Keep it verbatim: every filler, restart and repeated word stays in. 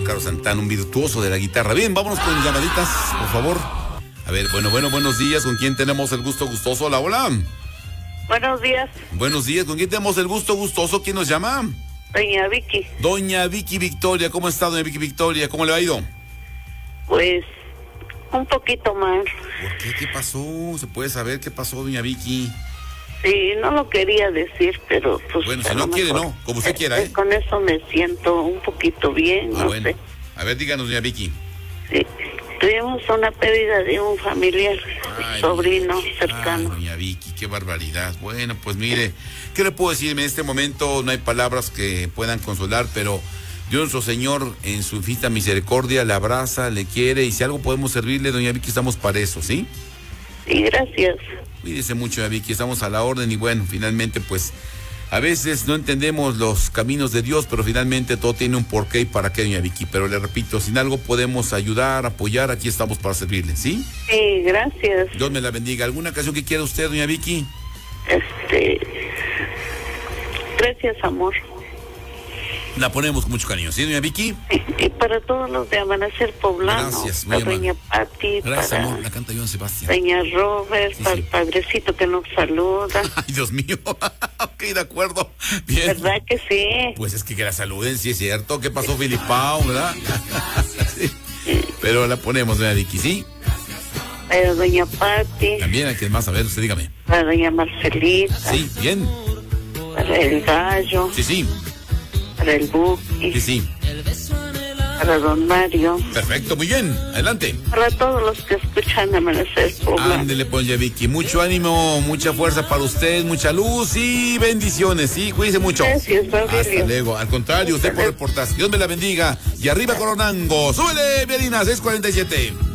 Carlos Santana, un virtuoso de la guitarra. Bien, vámonos con llamaditas, por favor. A ver, bueno, bueno, buenos días. ¿Con quién tenemos el gusto gustoso? Hola, hola. Buenos días. Buenos días. ¿Con quién tenemos el gusto gustoso? ¿Quién nos llama? Doña Vicky. Doña Vicky Victoria. ¿Cómo está, doña Vicky Victoria? ¿Cómo le ha ido? Pues, un poquito mal. ¿Por qué? ¿Qué pasó? ¿Se puede saber qué pasó, doña Vicky? Sí, no lo quería decir, pero pues... Bueno, si no quiere, no. Como usted quiera, ¿eh? Con eso me siento un poquito bien, ah, no bueno. sé. A ver, díganos, doña Vicky. Sí. Tuvimos una pérdida de un familiar, Ay, sobrino ay, cercano. Doña Vicky, qué barbaridad. Bueno, pues mire, ¿qué le puedo decir? En este momento no hay palabras que puedan consolar, pero Dios nuestro Señor en su infinita misericordia le abraza, le quiere, y si algo podemos servirle, doña Vicky, estamos para eso, ¿sí? Sí, gracias. Cuídese mucho, doña Vicky, estamos a la orden y bueno, finalmente pues a veces no entendemos los caminos de Dios, pero finalmente todo tiene un porqué y para qué, doña Vicky. Pero le repito, sin algo podemos ayudar, apoyar, aquí estamos para servirle, ¿sí? Sí, gracias. Dios me la bendiga. ¿Alguna canción que quiera usted, doña Vicky? Este... Gracias, amor. La ponemos con mucho cariño, ¿sí, doña Vicky? Y, y para todos los de Amanecer Poblano. Gracias, muy para doña Pati, Gracias, para amor. La canta Joan Sebastián. doña Robert, Sí, para sí. el padrecito que nos saluda. Ay, Dios mío. Ok, de acuerdo. Bien. ¿Verdad que sí? Pues es que, que la saluden, sí es cierto. ¿Qué pasó, Filipao, verdad? Sí. Pero la ponemos, doña Vicky, ¿sí? Para doña Pati, También a quien más, a ver, usted dígame. para doña Marcelita, Sí, bien. para el gallo, Sí, sí. para el Buki, Sí, sí. para don Mario, Perfecto, muy bien. Adelante. para todos los que escuchan Amanecer Poblano. Ándele, pues, ya Vicky. Mucho ánimo, mucha fuerza para usted, mucha luz y bendiciones. Sí, cuídese mucho. Gracias, Babilio. Hasta luego. Al contrario, usted por reportarse. Dios me la bendiga. Y arriba Coronango. Súbele, Vialina, seis cuarenta y siete.